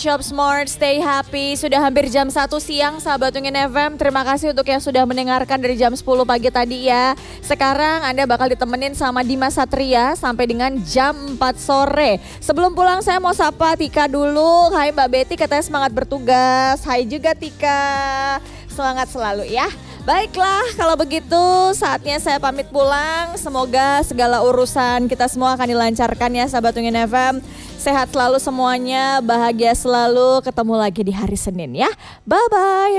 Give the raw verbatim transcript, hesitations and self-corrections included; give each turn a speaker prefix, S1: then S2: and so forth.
S1: Shop Smart, stay happy. Sudah hampir jam satu siang sahabat Ungin F M. Terima kasih untuk yang sudah mendengarkan dari jam sepuluh pagi tadi ya. Sekarang Anda bakal ditemenin sama Dimas Satria sampai dengan jam empat sore. Sebelum pulang saya mau sapa Tika dulu. Hai Mbak Betty, katanya semangat bertugas. Hai juga Tika. Semangat selalu ya. Baiklah, kalau begitu saatnya saya pamit pulang. Semoga segala urusan kita semua akan dilancarkan ya sahabat Ungin F M. Sehat selalu semuanya, bahagia selalu. Ketemu lagi di hari Senin ya. Bye-bye.